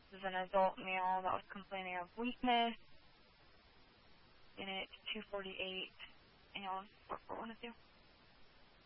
This is an adult male that was complaining of weakness. Unit 248, and 4412.